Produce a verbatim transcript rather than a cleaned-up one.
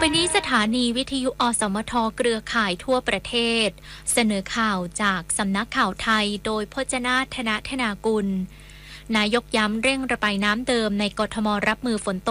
ไปนี้สถานีวิทยุอสมทเครือข่ายทั่วประเทศเสนอข่าวจากสำนักข่าวไทยโดยพจนาธนธนากุลนายกย้ำเร่งระบายน้ำเดิมในกทมรับมือฝนตก